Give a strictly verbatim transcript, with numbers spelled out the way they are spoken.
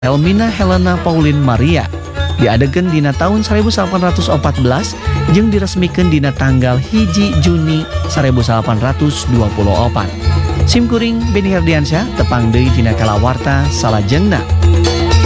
Helmina Helena Pauline Maria diadegan dina tahun seribu delapan ratus empat belas jeung diresmikeun dina tanggal hiji Juni seribu delapan ratus dua puluh opat. Simkuring Beni Herdiansyah tepang deui dina kalawarta salajengna.